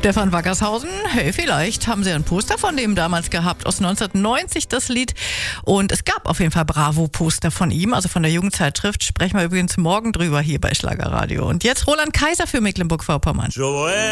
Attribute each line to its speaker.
Speaker 1: Stefan Wackershausen, hey, vielleicht haben Sie ein Poster von dem damals gehabt, aus 1990 das Lied. Und es gab auf jeden Fall Bravo-Poster von ihm, also von der Jugendzeitschrift. Sprechen wir übrigens morgen drüber hier bei Schlagerradio. Und jetzt Roland Kaiser für Mecklenburg-Vorpommern.